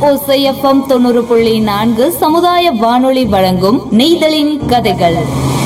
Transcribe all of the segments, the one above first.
ஓசை எஃப்எம் 90.4 சமுதாய வானொலி வழங்கும் நெய்தலின் கதைகள்.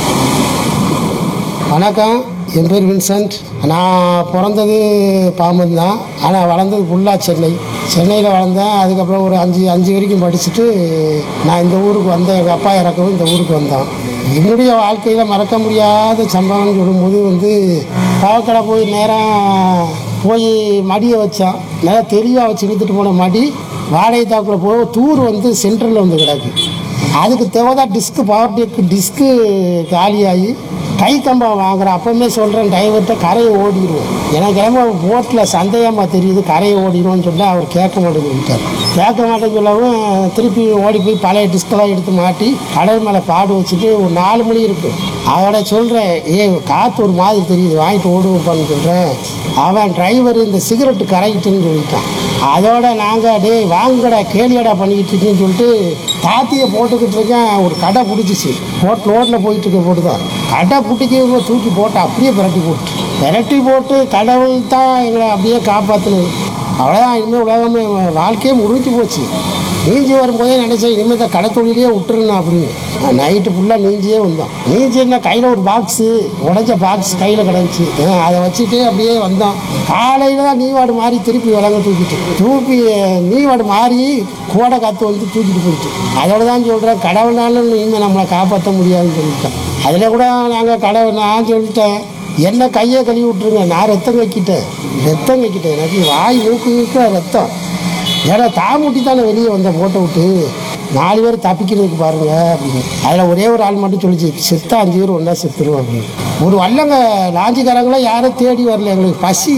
வணக்கம், என் பேர் வின்சென்ட். நான் பிறந்தது பாம்பன் தான், ஆனால் வளர்ந்தது ஃபுல்லாக சென்னையில் வளர்ந்தேன். அதுக்கப்புறம் ஒரு அஞ்சு வரைக்கும் படிச்சுட்டு நான் இந்த ஊருக்கு வந்தேன். எங்கள் அப்பா இறக்கவும் இந்த ஊருக்கு வந்தோம். என்னுடைய வாழ்க்கையில் மறக்க முடியாத சம்பவம்னு சொல்லும்போது பாவக்கடை போய் நேரம் போய் மடியை வச்சோம். நல்லா தெளிவாக வச்சு இழுத்துட்டு போன மடி வாடகை தாக்கில் போய் தூர் சென்டரில் கிடக்கு. அதுக்கு தேவைதான் பவர் டிஸ்க்கு காலியாகி கை கம்பம் வாங்குறேன். அப்போவுமே சொல்கிறேன் டிரைவர்கிட்ட கரையை ஓடிடுவோம், எனக்கு கிளம்ப போட்டில் சந்தேகமாக தெரியுது, கரையை ஓடிடுவோன்னு சொன்னால் அவர் கேட்க மாட்டேன்னு சொல்லவும் திருப்பி ஓடி போய் பழைய டிஸ்கெல்லாம் எடுத்து மாட்டி கடல் மேலே பாடு வச்சுட்டு ஒரு 4 மணி இருக்குது. அதோட சொல்கிறேன், காற்று ஒரு மாதிரி தெரியுது, வாங்கிட்டு ஓடுவோப்பான்னு சொல்கிறேன். அவன் டிரைவர் இந்த சிகரெட்டு கரைக்கிட்டுன்னு சொல்லிட்டான். அதோட நாங்கள் வாங்கடா கேலியடா பண்ணிக்கிட்டு இருக்கேன்னு சொல்லிட்டு தாத்தியை போட்டுக்கிட்டு இருக்கேன். ஒரு கடை பிடிச்சிச்சு, ரோட்டில் போயிட்டு இருக்க போட்டு தான் கடை பிடிக்க தூக்கி போட்டு அப்படியே பிரட்டி போட்டு கடவுள் தான் எங்களை அப்படியே காப்பாற்றுனது. அவ்வளோதான். இனிமேல் உலகமே வாழ்க்கையே முடிஞ்சு போச்சு. நீஞ்சி வரும்போதே நினச்சேன் இனிமேல் தான் கடை தொழிலே விட்டுருணும் அப்படின்னு. நைட்டு ஃபுல்லாக நீஞ்சியே வந்தோம். நீஞ்சின்னா கையில் ஒரு பாக்ஸு, உடஞ்ச பாக்ஸ் கையில் கிடந்துச்சு. அதை வச்சுட்டு அப்படியே வந்தோம். காலையில் தான் நீவாடு மாறி திருப்பி விலங்க தூக்கி நீவாடு மாறி கோடை காற்று தூக்கிட்டு போயிட்டு. அதோட தான் சொல்கிறேன், கடவுள்னாலும் இனிமேல் நம்மளை காப்பாற்ற முடியாதுன்னு சொல்லிட்டேன். அதில் கூட நாங்கள் நான் சொல்லிட்டேன், என்ன கையை கழுவி விட்டுருங்க, நான் ரத்தம் வைக்கிட்டேன். எனக்கு வாய் மூக்கு ரத்தம். ஏன்னா தாமுட்டி தானே வெளியே வந்த போட்டை விட்டு 4 பேர் தப்பிக்கிறதுக்கு பாருங்க அப்படின்னு. அதில் ஒரே ஒரு ஆள் மட்டும் சொல்லிச்சு, செத்தா 5 பேர் ஒன்றா செத்துருவோம் அப்படின்னு. ஒரு வல்லங்க லாஞ்சிக்காரங்களாம் யாரும் தேடி வரல. எங்களுக்கு பசி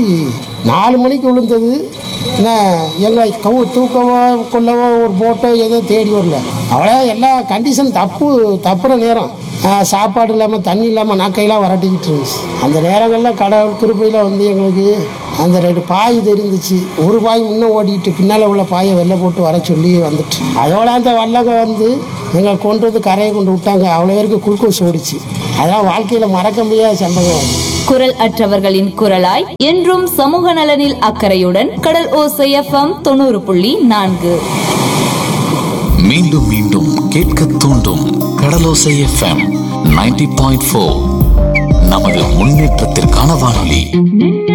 4 மணிக்கு விழுந்தது. என்ன எங்களை தூக்கவோ கொல்லவோ ஒரு போட்டோ ஏதோ தேடி வரல. அவ்வளோ எல்லா கண்டிஷன் தப்புற நேரம். சாப்பாடு இல்லாமல் தண்ணி இல்லாமல் நாக்கையெல்லாம் வரட்டிக்கிட்டு இருந்துச்சு. அந்த நேரங்களில் கடவுள் கிருப்பையில் எங்களுக்கு அந்த 2 பாய் தெரிஞ்சிச்சு. ஒரு பாய் முன்னும் ஓடிட்டு பின்னால் உள்ள பாயை வெளில போட்டு வர சொல்லி வந்துட்டு, அதோட அந்த வல்லங்க எங்களை கொண்டு கரையை கொண்டு விட்டாங்க. அவ்வளோ பேருக்கு குளுக்கோஸ் ஓடிச்சு. அதான் வாழ்க்கையில் மறக்க முடியாத சம்பவம். குரல் அற்றவர்களின் குரலாய் என்றும் சமூக நலனில் அக்கறையுடன் கடல் ஓசை எஃப்எம் 90.4. மீண்டும் மீண்டும் கேட்க தூண்டும் கடலோசை எஃப்எம் 90.4. நமது முன்னேற்றத்திற்கான வானொலி.